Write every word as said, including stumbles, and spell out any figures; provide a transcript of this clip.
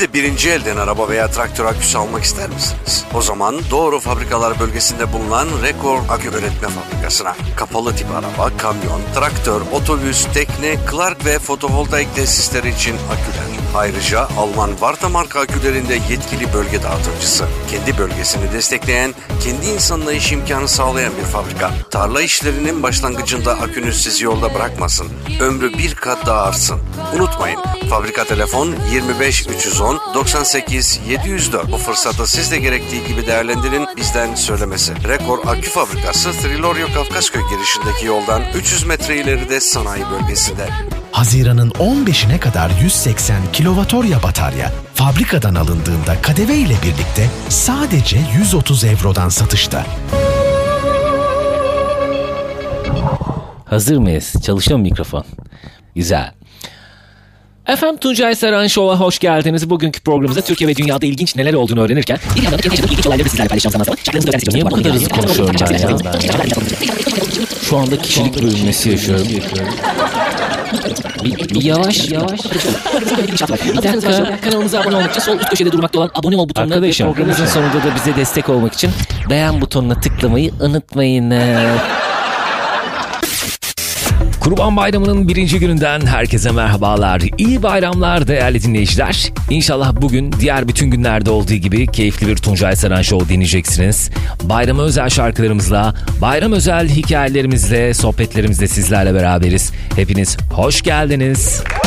de birinci elden araba veya traktör aküsü almak ister misiniz? O zaman doğru fabrikalar bölgesinde bulunan Rekor Akü Üretme Fabrikası'na. Kapalı tip araba, kamyon, traktör, otobüs, tekne, Clark ve fotovoltaik tesisleri için aküler. Ayrıca Alman Varta marka akülerinde yetkili bölge dağıtıcısı. Kendi bölgesini destekleyen, kendi insanına iş imkanı sağlayan bir fabrika. Tarla işlerinin başlangıcında akünüz sizi yolda bırakmasın. Ömrü bir kat daha artsın. Unutmayın, fabrika telefon yirmi beş üç yüz on doksan sekiz yedi yüz dört. Bu fırsatı siz de gerektiği gibi değerlendirin, bizden söylemesi. Rekor Akü Fabrikası Trilorio Kafkasköy girişindeki yoldan üç yüz metre ileride sanayi bölgesinde. Haziran'ın on beşine kadar yüz seksen kilowatt-hora batarya fabrikadan alındığında K D V ile birlikte sadece yüz otuz eurodan satışta. Hazır mıyız? Çalışıyor mu mikrofon? Güzel. Efendim, Tuncay Saran Show'a hoş geldiniz. Bugünkü programımızda Türkiye ve dünyada ilginç neler olduğunu öğrenirken bir yandan da kendi yaşadığım ilginç olayları da sizlerle paylaşacağım zaman zaman. Şarkılarınızı öğrenmek istiyorum. Niye bu kadar hızlı konuşuyorum ben ya? Şu anda kişilik bölünmesi yaşıyorum. Bir, bir yavaş yavaş. Bir dakika. Kanalımıza abone olmak için sol üst köşede durmakta olan abone ol butonuna ve programımızın sonunda da bize destek olmak için beğen butonuna tıklamayı unutmayın. Kurban Bayramı'nın birinci gününden herkese merhabalar. İyi bayramlar değerli dinleyiciler. İnşallah bugün diğer bütün günlerde olduğu gibi keyifli bir Tuncay Saran Show dinleyeceksiniz. Bayrama özel şarkılarımızla, bayram özel hikayelerimizle, sohbetlerimizle sizlerle beraberiz. Hepiniz hoş geldiniz.